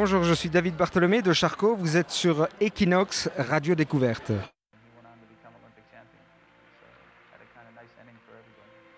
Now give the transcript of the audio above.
Bonjour, je suis David Bartholomé de Charcot. Vous êtes sur Equinox Radio Découverte.